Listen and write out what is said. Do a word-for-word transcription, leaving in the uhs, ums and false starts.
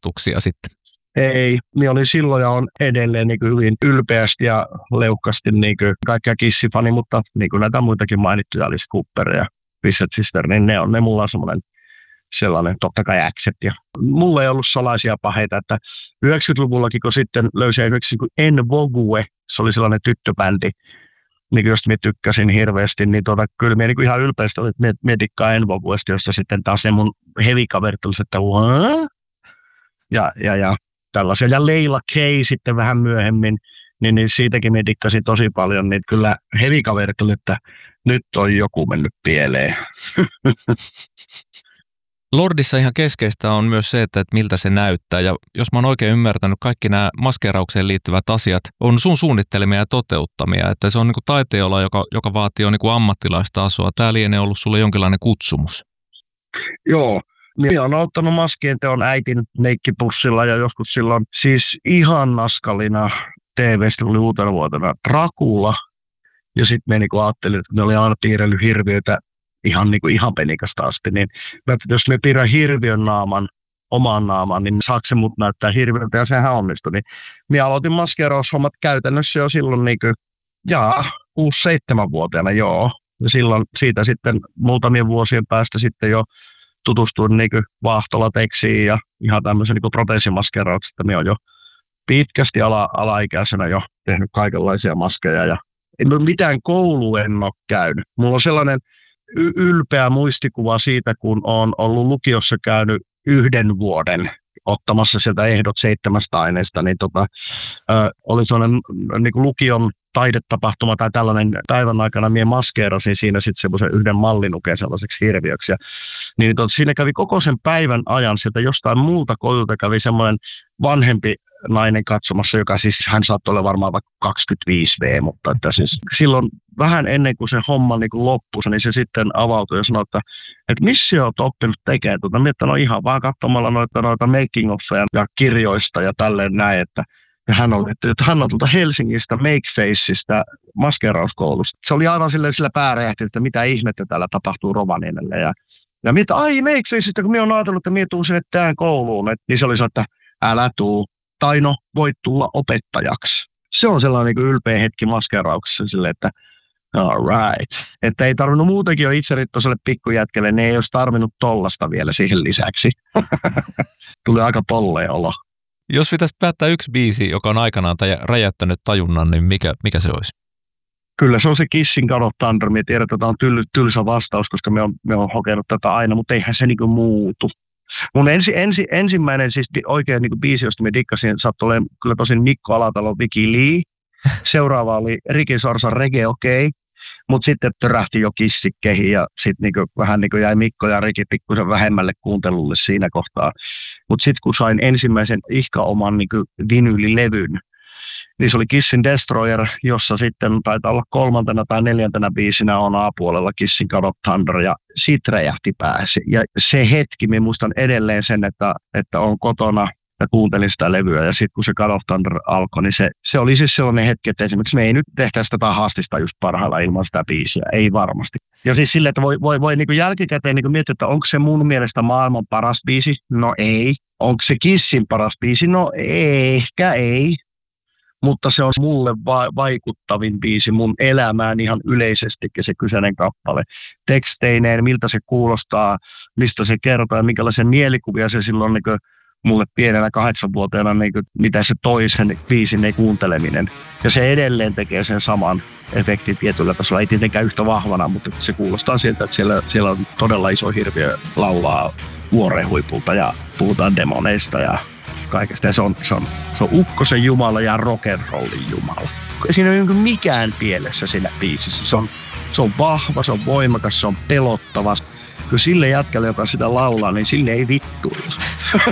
ennustuksia sitten? Ei, minä olin silloin ja on edelleen niin kuin hyvin ylpeästi ja leukkasti niin kuin kaikkia Kissifani, mutta niin kuin näitä muitakin mainittuja, Alice Cooper ja Twisted Sister, niin ne on ne mulla on semmoinen sellainen totta kai Accept. Ja mulla ei ollut salaisia paheita, että yhdeksänkymmentäluvullakin kun sitten löysin esimerkiksi En Vogue, se oli sellainen tyttöbändi, niin josta minä tykkäsin hirveästi, niin tuota, kyllä minä niin ihan ylpeästi olin, että minä dikkaan En Voguesta, josta sitten taas ne mun heavy-kaverit olisivat, että Wah? ja, ja, ja tällaisia. Ja Leila Kay sitten vähän myöhemmin, niin, niin siitäkin minä dikkasin tosi paljon, niin kyllä heavy-kaverit oli, että nyt on joku mennyt pieleen. Lordissa ihan keskeistä on myös se, että, että miltä se näyttää. Ja jos mä oon oikein ymmärtänyt, kaikki nämä maskeeraukseen liittyvät asiat on sun suunnittelemia ja toteuttamia. Että se on niin kuin taiteella, joka, joka vaatii jo niin kuin ammattilaistasoa. Tää lienee ollut sulle jonkinlainen kutsumus. Joo. Minä olen auttanut maskien teon äitin neikkipussilla ja joskus silloin siis ihan naskalina T V:stä tuli uutena vuotena Dracula. Ja sitten me niinku ajattelin, että me oli aina piirrellyt hirviöitä ihan, niinku, ihan penikasta asti. Niin mä, jos me piirrän hirviön naaman, oman naaman, niin saako se mut näyttää hirviöltä ja sehän onnistui. Niin minä aloitin maskeeraushommat käytännössä jo silloin niinku, jaa, kuusi seitsemän vuotiaana, joo. Ja silloin siitä sitten muutamien vuosien päästä sitten jo tutustuin niinku vaahtolateksiin ja ihan tämmöisen niinku proteesimaskeerauksesta. Minä olen jo pitkästi ala, alaikäisenä jo tehnyt kaikenlaisia maskeja ja en mitään koulua en ole käynyt. Mulla on sellainen y- ylpeä muistikuva siitä, kun olen ollut lukiossa käynyt yhden vuoden ottamassa sieltä ehdot seitsemästä aineesta, niin tota, ö, oli sellainen niin kuin lukion taidetapahtuma tai tällainen päivän aikana minä maskeerasin siinä sitten semmoisen yhden mallinuken sellaiseksi hirviöksi. Ja, niin tot, siinä kävi koko sen päivän ajan sieltä jostain muulta koululta kävi semmoinen vanhempi nainen katsomassa, joka siis, hän saattoi olla varmaan vaikka kaksikymmentäviisi vuotias, mutta että siis silloin vähän ennen kuin se homma niin kuin loppui, niin se sitten avautui ja sanoi, että, että missä olet oppinut tekemään tuota. Minä, että no ihan vaan katsomalla noita, noita making offeja ja kirjoista ja tälleen näin, että ja hän oli, että hän on tuolta Helsingistä Makefaceista maskeerauskoulusta. Se oli aivan sillä, sillä pääräjähti, että mitä ihmettä täällä tapahtuu Rovaniemellä. Ja, ja mitä, ai Makefaceista, kun minä olen ajatellut, että minä tuun sinne tähän kouluun. Et, niin se oli se, että älä tuu. Taino, voit tulla opettajaksi. Se on sellainen niin kuin ylpeä hetki maskeerauksessa silleen, että all right. Että ei tarvinnut muutenkin jo itserittoiselle pikkujätkelle, niin ei olisi tarvinnut tollasta vielä siihen lisäksi. Tuli aika polleen olo. Jos pitäisi päättää yksi biisi, joka on aikanaan taj- räjäyttänyt tajunnan, niin mikä, mikä se olisi? Kyllä se on se Kissin God of Thunder. Minä tiedän, että tämä on tyl- tylsä vastaus, koska me on, me on hokenut tätä aina, mutta eihän se niinku muutu. Mun ensi, ensi, ensimmäinen siis oikein niinku biisi, josta me dikkasin, saattoi olemaan kyllä tosin Mikko Alatalo, Viki Lee. Seuraava oli Ricky Sorsan Reggae Okei. Okay. Mutta sitten törähti jo Kissikkehi ja sitten niinku, vähän niinku jäi Mikko ja Riki pikkusen vähemmälle kuuntelulle siinä kohtaa. Mutta sitten kun sain ensimmäisen ihka-oman niinku vinyylilevyn, niin se oli Kissin Destroyer, jossa sitten taitaa olla kolmantena tai neljäntenä biisinä on A-puolella Kissin God of Thunder ja siitä räjähti pääsi. Ja se hetki, minä muistan edelleen sen, että, että on kotona ja kuuntelin sitä levyä ja sitten kun se God of Thunder alkoi, niin se, se oli siis sellainen hetki, että esimerkiksi me ei nyt tehtäisi tätä haastista just parhailla ilman sitä biisiä, ei varmasti. Ja siis silleen, että voi, voi, voi niin kuin jälkikäteen niin kuin miettiä, että onko se mun mielestä maailman paras biisi? No ei. Onko se Kissin paras biisi? No ehkä ei. Mutta se on mulle va- vaikuttavin biisi mun elämään ihan yleisestikin se kyseinen kappale. Teksteineen, miltä se kuulostaa, mistä se kertoo ja minkälaisia mielikuvia se silloin niin mulle pienenä kahdeksanvuotiaana, niin kuin, mitä se toi sen biisin kuunteleminen. Ja se edelleen tekee sen saman efektin tietyllä tasolla, ei tietenkään yhtä vahvana, mutta se kuulostaa siltä, että siellä, siellä on todella iso hirviö laulaa vuoreen huipulta ja puhutaan demoneista ja kaikesta. Ja se on, se on, se on ukkosen jumala ja rock'n'rollin jumala. Siinä ei ole mikään pielessä siinä biisissä. Se on, se on vahva, se on voimakas, se on pelottava. Kyllä sille jätkälle, joka sitä laulaa, niin sille ei vittuilla.